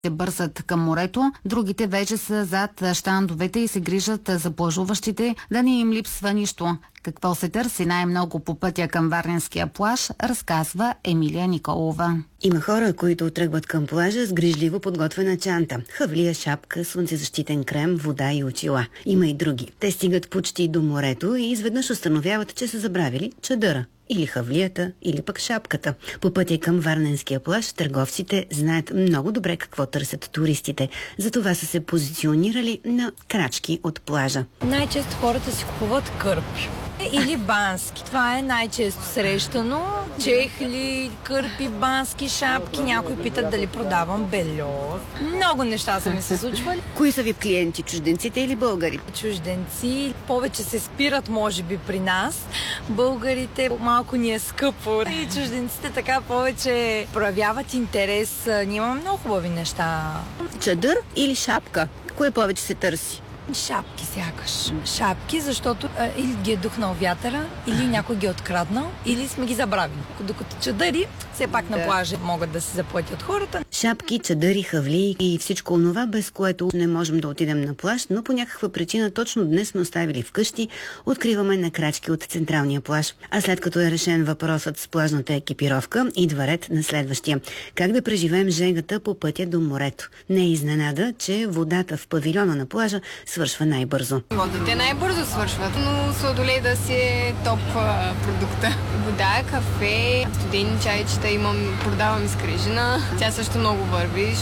бързат към морето, другите вече са зад щандовете и се грижат за плажуващите да не им липсва нищо. Какво се търси най-много по пътя към Варненския плаж, разказва Емилия Николова. Има хора, които тръгват към плажа с грижливо подготвена чанта. Хавлия, шапка, слънцезащитен крем, вода и очила. Има и други. Те стигат почти до морето и изведнъж установяват, че са забравили чадъра. Или хавлията, или пък шапката. По пътя към Варненския плаж търговците знаят много добре какво търсят туристите. Затова са се позиционирали на крачки от плажа. Най-често хората си купуват кърпи. Или бански. Това е най-често срещано. Чехли, кърпи, бански, шапки. Някои питат дали продавам бельо. Много неща са ми се случвали. Кои са ви клиенти, чужденците или българи? Чужденци повече се спират, може би, при нас. Българите малко ни е скъпо. И чужденците така повече проявяват интерес. Ние имаме много хубави неща. Чадър или шапка? Кое повече се търси? Шапки сякаш. Шапки, защото или ги е духнал вятъра, или някой ги е откраднал, или сме ги забравили. Докато чадъри, все пак на плажа могат да се заплатят хората. Шапки, чадъри, хавли и всичко онова, без което не можем да отидем на плаж, но по някаква причина точно днес сме оставили вкъщи, откриваме на крачки от централния плаж. А след като е решен въпросът с плажната екипировка, идва ред на следващия. Как да преживеем жегата по пътя до морето? Не е изненада, че водата в павилиона на плажа свършва най-бързо. Водите най-бързо свършват, но сладолей да си е топ продукта. Вода, кафе, студени чайчета продавам из Крижина. Тя също много върви.